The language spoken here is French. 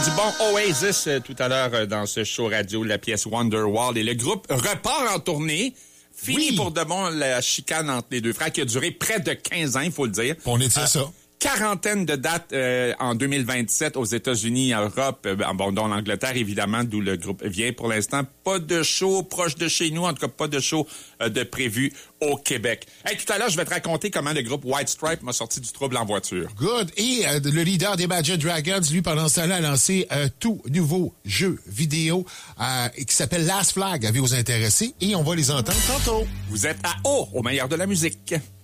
du bon Oasis tout à l'heure dans ce show radio, la pièce Wonderwall. Et le groupe repart en tournée. Fini pour de bon la chicane entre les deux frères qui a duré près de 15 ans, il faut le dire. On étire ça. Quarantaine de dates en 2027 aux États-Unis, en Europe, dont l'Angleterre, évidemment, d'où le groupe vient pour l'instant. Pas de show proche de chez nous, en tout cas pas de show de prévu au Québec. Hey, tout à l'heure, je vais te raconter comment le groupe White Stripe m'a sorti du trouble en voiture. Good. Et le leader des Imagine Dragons, lui, pendant ce temps-là, a lancé un tout nouveau jeu vidéo qui s'appelle Last Flag. Avez-vous intéressé? Et on va les entendre tantôt. Vous êtes à haut, au meilleur de la musique.